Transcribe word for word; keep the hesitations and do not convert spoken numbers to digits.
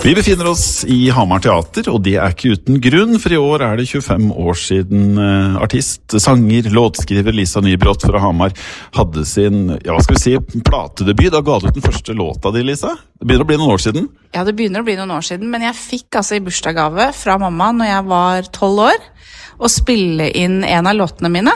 Vi befinner oss i Hamar Teater, og det er ikke uten grunn, for i år er det tjuefem år siden uh, artist, sanger, låtskriver Lisa Nybrott fra Hamar hadde sin, ja hva skal vi si, platedebut. Da ga du ut den første låta di, Lisa. Det begynner å bli noen år siden. Ja, det begynner å bli noen år siden, men jeg fikk altså i bursdagsgave fra mamma når jeg var tolv år, å spille inn en av låtene mine.